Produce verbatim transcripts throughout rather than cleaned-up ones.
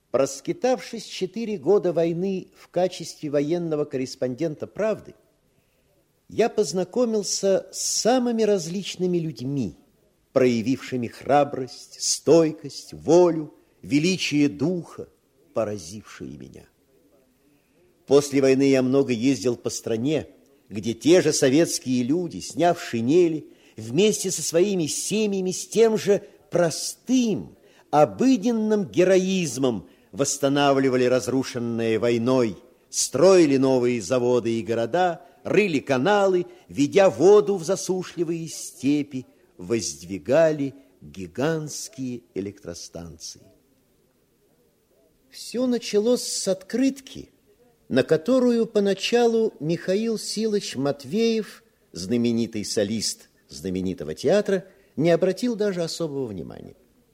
Проскитавшись четыре года войны в качестве военного корреспондента «Правды», я познакомился с самыми различными людьми, проявившими храбрость, стойкость, волю, величие духа, поразившие меня. После войны я много ездил по стране, где те же советские люди, сняв шинели, вместе со своими семьями с тем же простым, обыденным героизмом восстанавливали разрушенное войной, строили новые заводы и города, рыли каналы, ведя воду в засушливые степи, воздвигали гигантские электростанции. Все началось с открытки, на которую поначалу Михаил Силыч Матвеев, знаменитый солист знаменитого театра, не обратил даже особого внимания.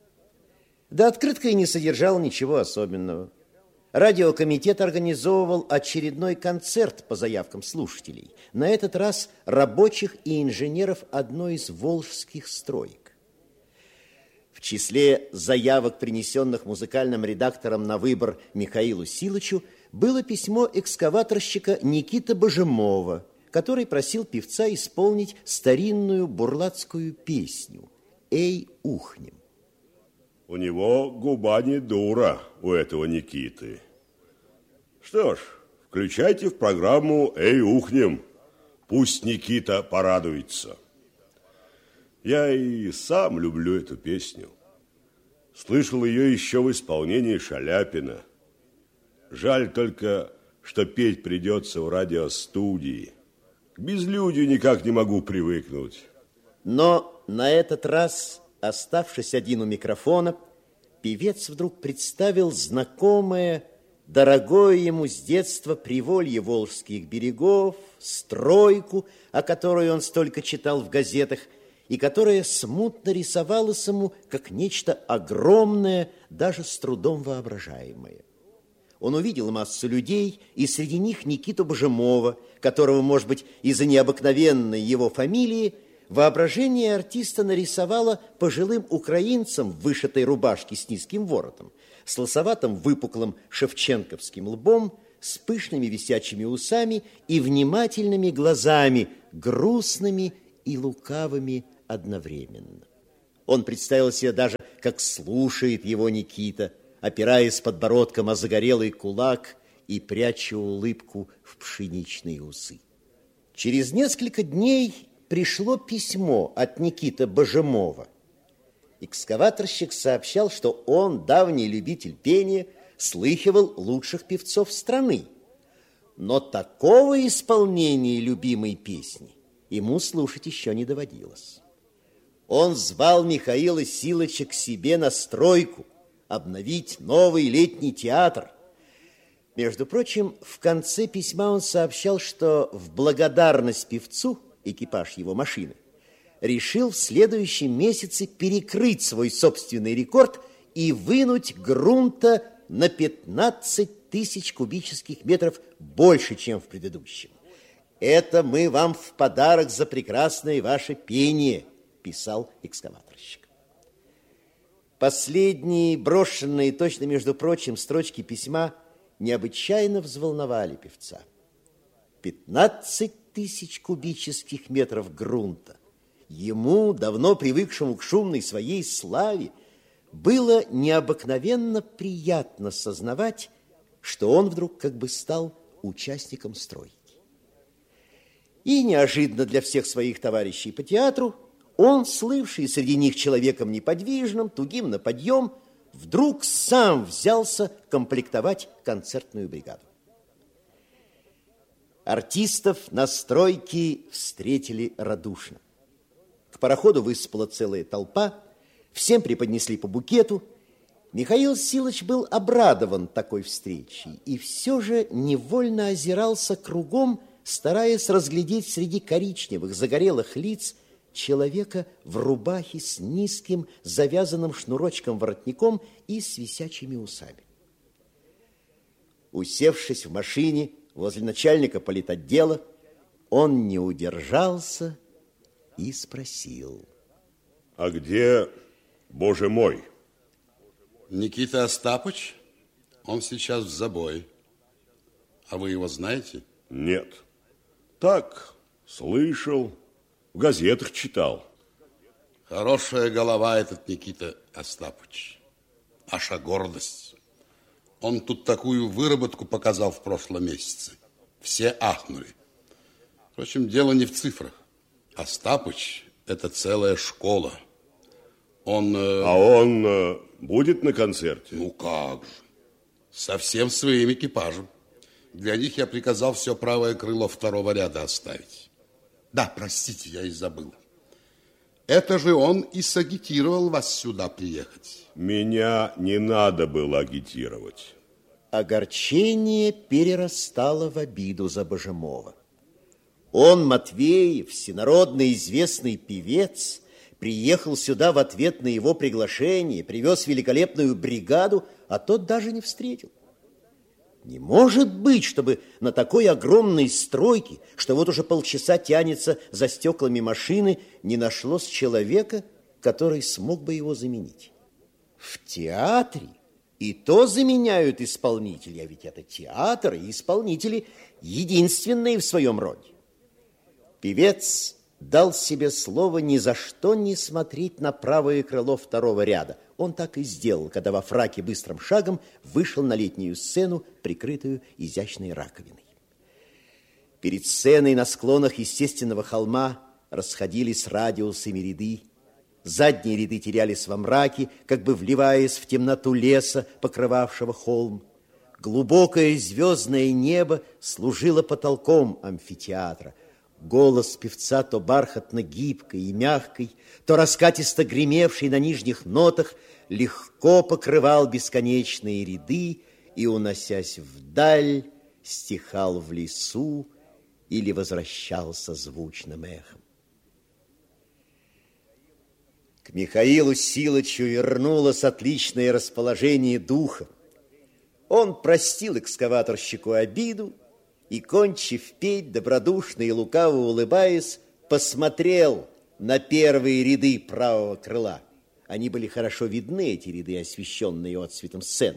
Да открытка и не содержала ничего особенного. Радиокомитет организовывал очередной концерт по заявкам слушателей, на этот раз рабочих и инженеров одной из волжских строек. В числе заявок, принесенных музыкальным редактором на выбор Михаилу Силычу, было письмо экскаваторщика Никиты Божемова, который просил певца исполнить старинную бурлацкую песню «Эй, ухнем». У него губа не дура, у этого Никиты. Что ж, включайте в программу «Эй, ухнем». Пусть Никита порадуется. Я и сам люблю эту песню. Слышал ее еще в исполнении Шаляпина. Жаль только, что петь придется в радиостудии. К безлюдью никак не могу привыкнуть. Но на этот раз, оставшись один у микрофона, певец вдруг представил знакомое, дорогое ему с детства приволье волжских берегов, стройку, о которой он столько читал в газетах, и которая смутно рисовалась ему как нечто огромное, даже с трудом воображаемое. Он увидел массу людей, и среди них Никиту Божемова, которого, может быть, из-за необыкновенной его фамилии, воображение артиста нарисовало пожилым украинцем в вышитой рубашке с низким воротом, с лосоватым выпуклым шевченковским лбом, с пышными висячими усами и внимательными глазами, грустными и лукавыми одновременно. Он представил себе даже, как слушает его Никита, опираясь подбородком о загорелый кулак и пряча улыбку в пшеничные усы. Через несколько дней пришло письмо от Никиты Божемова. Экскаваторщик сообщал, что он, давний любитель пения, слыхивал лучших певцов страны. Но такого исполнения любимой песни ему слушать еще не доводилось. Он звал Михаила Силыча к себе на стройку, обновить новый летний театр. Между прочим, в конце письма он сообщал, что в благодарность певцу экипаж его машины решил в следующем месяце перекрыть свой собственный рекорд и вынуть грунта на пятнадцать тысяч кубических метров больше, чем в предыдущем. «Это мы вам в подарок за прекрасное ваше пение», писал экскаваторщик. Последние брошенные, точно между прочим, строчки письма необычайно взволновали певца. Пятнадцать тысяч кубических метров грунта. Ему, давно привыкшему к шумной своей славе, было необыкновенно приятно сознавать, что он вдруг как бы стал участником стройки. И неожиданно для всех своих товарищей по театру он, слывший среди них человеком неподвижным, тугим на подъем, вдруг сам взялся комплектовать концертную бригаду. Артистов на стройке встретили радушно. К пароходу высыпала целая толпа, всем преподнесли по букету. Михаил Силыч был обрадован такой встречей и все же невольно озирался кругом, стараясь разглядеть среди коричневых загорелых лиц человека в рубахе с низким завязанным шнурочком воротником и с висячими усами. Усевшись в машине возле начальника политотдела, он не удержался и спросил: «А где, Боже мой?» Никита Остапович? Он сейчас в забое. А вы его знаете? Нет. Так, слышал, в газетах читал. Хорошая голова этот Никита Остапович. Аша гордость. Он тут такую выработку показал в прошлом месяце. Все ахнули. Впрочем, дело не в цифрах. Остапович – это целая школа. Он... Э... А он э, будет на концерте? Ну как же. Со всем своим экипажем. Для них я приказал все правое крыло второго ряда оставить. Да, простите, я и забыл. Это же он и сагитировал вас сюда приехать. Меня не надо было агитировать. Огорчение перерастало в обиду за Божемова. Он, Матвеев, всенародно известный певец, приехал сюда в ответ на его приглашение, привез великолепную бригаду, а тот даже не встретил. Не может быть, чтобы на такой огромной стройке, что вот уже полчаса тянется за стеклами машины, не нашлось человека, который смог бы его заменить. В театре и то заменяют исполнителей, а ведь это театр, и исполнители единственные в своем роде. Певец дал себе слово ни за что не смотреть на правое крыло второго ряда. Он так и сделал, когда во фраке быстрым шагом вышел на летнюю сцену, прикрытую изящной раковиной. Перед сценой на склонах естественного холма расходились радиусами ряды. Задние ряды терялись во мраке, как бы вливаясь в темноту леса, покрывавшего холм. Глубокое звездное небо служило потолком амфитеатра. Голос певца, то бархатно гибкой и мягкой, то раскатисто гремевший на нижних нотах, легко покрывал бесконечные ряды и, уносясь вдаль, стихал в лесу или возвращался звучным эхом. К Михаилу Силычу вернулось отличное расположение духа. Он простил экскаваторщику обиду и, кончив петь, добродушно и лукаво улыбаясь, посмотрел на первые ряды правого крыла. Они были хорошо видны, эти ряды, освещенные отцветом сцены.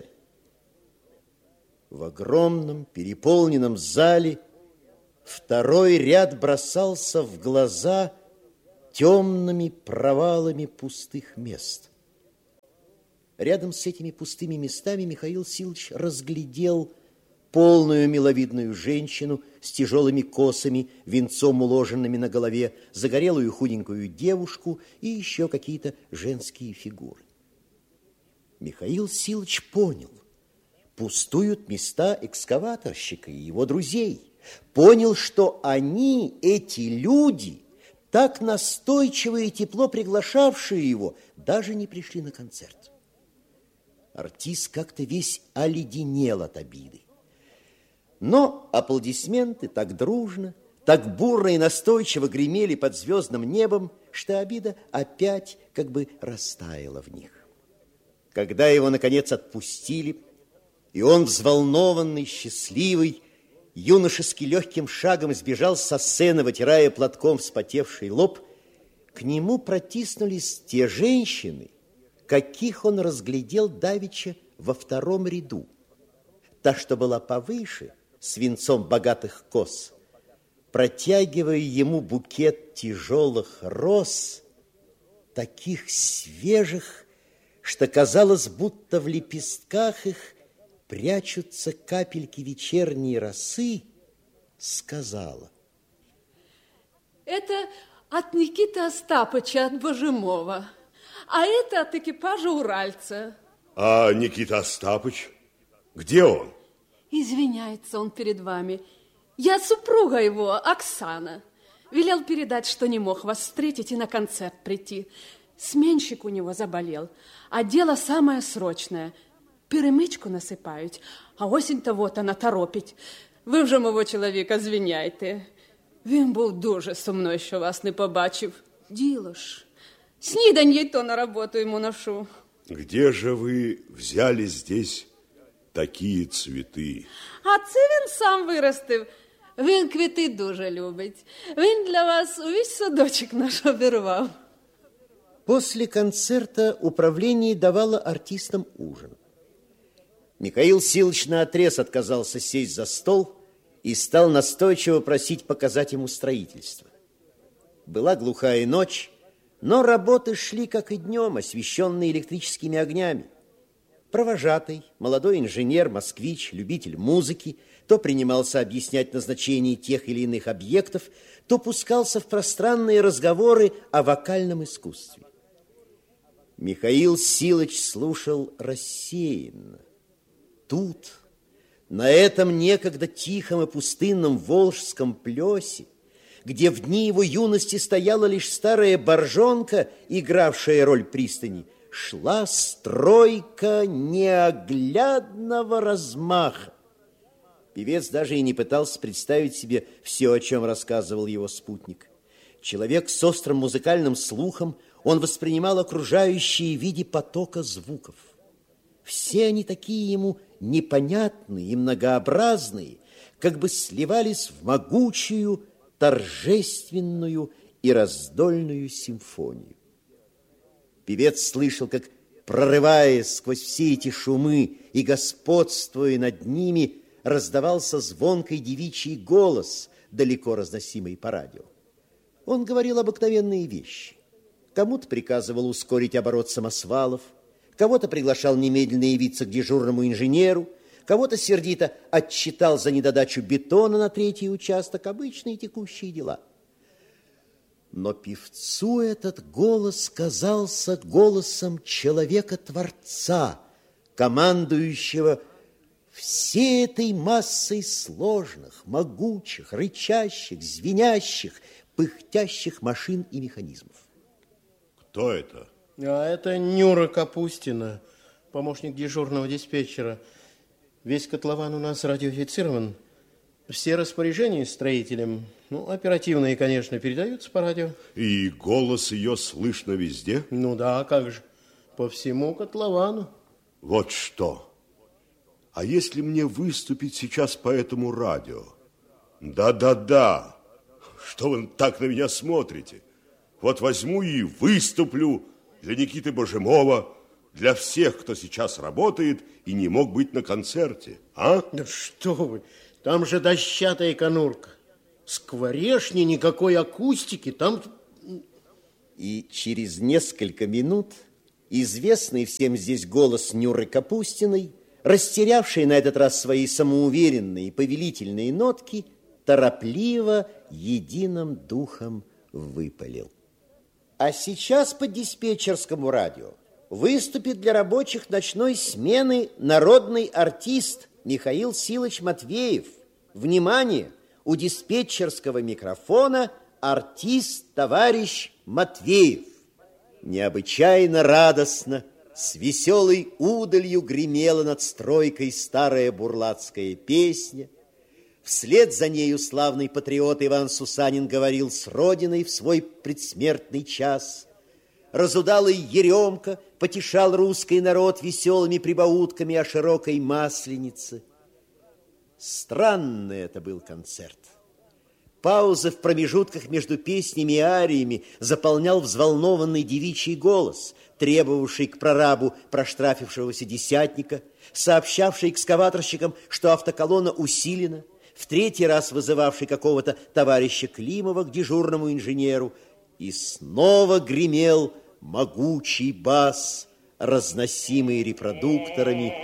В огромном переполненном зале второй ряд бросался в глаза темными провалами пустых мест. Рядом с этими пустыми местами Михаил Силыч разглядел полную миловидную женщину с тяжелыми косами, венцом уложенными на голове, загорелую худенькую девушку и еще какие-то женские фигуры. Михаил Силыч понял, пустуют места экскаваторщика и его друзей. Понял, что они, эти люди, так настойчиво и тепло приглашавшие его, даже не пришли на концерт. Артист как-то весь оледенел от обиды. Но аплодисменты так дружно, так бурно и настойчиво гремели под звездным небом, что обида опять как бы растаяла в них. Когда его, наконец, отпустили, и он, взволнованный, счастливый, юношески легким шагом сбежал со сцены, вытирая платком вспотевший лоб, к нему протиснулись те женщины, каких он разглядел давеча во втором ряду. Та, что была повыше, с венцом богатых кос, протягивая ему букет тяжелых роз, таких свежих, что казалось, будто в лепестках их прячутся капельки вечерней росы, сказала: это от Никиты Остапыча, от Божемова, а это от экипажа уральца. А Никита Остапыч, где он? Извиняется он перед вами. Я супруга его, Оксана. Велел передать, что не мог вас встретить и на концерт прийти. Сменщик у него заболел, а дело самое срочное. Перемичку насипають, а осінь-то вот она торопить. Ви вже мого чоловіка звиняйте. Він був дуже сумний, що вас не побачив. Діло ж. Снідання й то на роботу йому ношу. Где же вы взяли здесь такие цветы? А це він сам виростив. Він квіти дуже любить. Він для вас увесь садочок наш обірвав. После концерта управление давало артистам ужин. Михаил Силыч наотрез отказался сесть за стол и стал настойчиво просить показать ему строительство. Была глухая ночь, но работы шли, как и днем, освещенные электрическими огнями. Провожатый, молодой инженер, москвич, любитель музыки, то принимался объяснять назначение тех или иных объектов, то пускался в пространные разговоры о вокальном искусстве. Михаил Силыч слушал рассеянно. Тут, на этом некогда тихом и пустынном волжском плесе, где в дни его юности стояла лишь старая боржонка, игравшая роль пристани, шла стройка неоглядного размаха. Певец даже и не пытался представить себе все, о чем рассказывал его спутник. Человек с острым музыкальным слухом, он воспринимал окружающие в виде потока звуков. Все они такие ему непонятные и многообразные, как бы сливались в могучую, торжественную и раздольную симфонию. Певец слышал, как, прорываясь сквозь все эти шумы и господствуя над ними, раздавался звонкий девичий голос, далеко разносимый по радио. Он говорил обыкновенные вещи. Кому-то приказывал ускорить оборот самосвалов, кого-то приглашал немедленно явиться к дежурному инженеру, кого-то сердито отчитал за недодачу бетона на третий участок, обычные текущие дела. Но певцу этот голос казался голосом человека-творца, командующего всей этой массой сложных, могучих, рычащих, звенящих, пыхтящих машин и механизмов. Кто это? А это Нюра Капустина, помощник дежурного диспетчера. Весь котлован у нас радиофицирован. Все распоряжения строителям, ну, оперативные, конечно, передаются по радио. И голос ее слышно везде? Ну да, как же, по всему котловану. Вот что. А если мне выступить сейчас по этому радио? Да-да-да. Что вы так на меня смотрите? Вот возьму и выступлю для Никиты Божемова, для всех, кто сейчас работает и не мог быть на концерте. А? Да что вы, там же дощатая конурка. Скворечни, никакой акустики, там... И через несколько минут известный всем здесь голос Нюры Капустиной, растерявший на этот раз свои самоуверенные повелительные нотки, торопливо единым духом выпалил. А сейчас по диспетчерскому радио выступит для рабочих ночной смены народный артист Михаил Силыч Матвеев. Внимание! У диспетчерского микрофона артист товарищ Матвеев. Необычайно радостно, с веселой удалью гремела над стройкой старая бурлацкая песня. Вслед за нею славный патриот Иван Сусанин говорил с родиной в свой предсмертный час. Разудалый Еремка потешал русский народ веселыми прибаутками о широкой масленице. Странный это был концерт. Паузы в промежутках между песнями и ариями заполнял взволнованный девичий голос, требовавший к прорабу проштрафившегося десятника, сообщавший экскаваторщикам, что автоколонна усилена, в третий раз вызывавший какого-то товарища Климова к дежурному инженеру, и снова гремел могучий бас, разносимый репродукторами